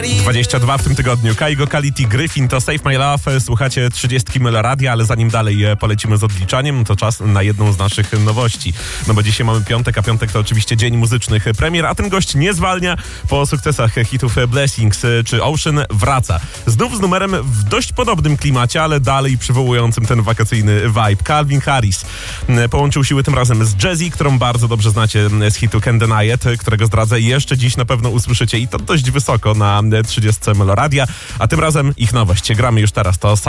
22 w tym tygodniu. Kaigo, Kality, Gryfin to Save My Love. Słuchacie 30 Meloradia, ale zanim dalej polecimy z odliczaniem, to czas na jedną z naszych nowości. No bo dzisiaj mamy piątek, a piątek to oczywiście dzień muzycznych premier, a ten gość nie zwalnia. Po sukcesach hitów Blessings czy Ocean wraca. Znów z numerem w dość podobnym klimacie, ale dalej przywołującym ten wakacyjny vibe. Calvin Harris połączył siły tym razem z Jazzy, którą bardzo dobrze znacie z hitu Can't Deny It, którego zdradzę jeszcze dziś na pewno usłyszycie i to dość wysoko na 30 Meloradia, a tym razem ich nowość. Gramy już teraz. To